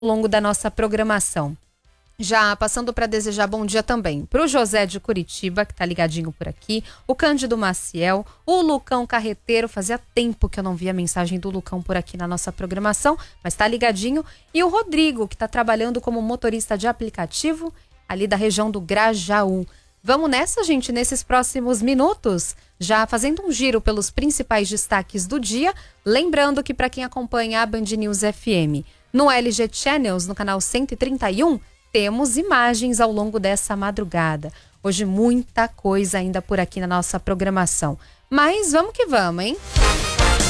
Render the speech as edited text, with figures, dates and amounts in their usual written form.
longo da nossa programação. Já passando para desejar bom dia também para o José de Curitiba, que tá ligadinho por aqui, o Cândido Maciel, o Lucão Carreteiro, fazia tempo que eu não via a mensagem do Lucão por aqui na nossa programação, mas tá ligadinho, e o Rodrigo, que tá trabalhando como motorista de aplicativo ali da região do Grajaú. Vamos nessa, gente, nesses próximos minutos, já fazendo um giro pelos principais destaques do dia, lembrando que para quem acompanha a Band News FM no LG Channels, no canal 131, temos imagens ao longo dessa madrugada. Hoje muita coisa ainda por aqui na nossa programação. Mas vamos que vamos, hein?